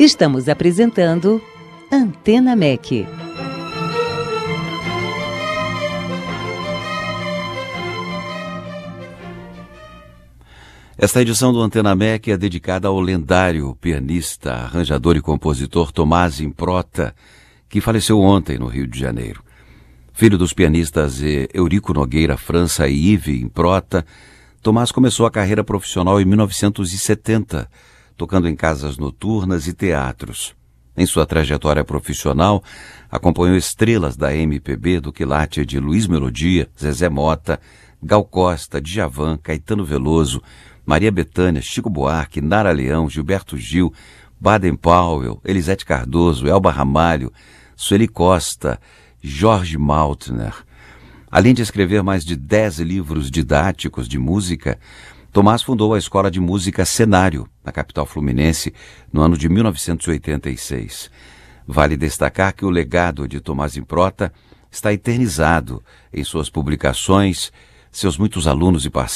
Estamos apresentando Antena MEC. Esta edição do Antena MEC é dedicada ao lendário pianista, arranjador e compositor Tomás Improta, que faleceu ontem no Rio de Janeiro. Filho dos pianistas Eurico Nogueira França e Yves Improta, Tomás começou a carreira profissional em 1970, tocando em casas noturnas e teatros. Em sua trajetória profissional, acompanhou estrelas da MPB do quilate de Luiz Melodia, Zezé Mota, Gal Costa, Djavan, Caetano Veloso, Maria Bethânia, Chico Buarque, Nara Leão, Gilberto Gil, Baden Powell, Elisete Cardoso, Elba Ramalho, Sueli Costa, Jorge Maltner. Além de escrever mais de 10 livros didáticos de música, Tomás fundou a Escola de Música Cenário, na capital fluminense, no ano de 1986. Vale destacar que o legado de Tomás Improta está eternizado em suas publicações, seus muitos alunos e parceiros,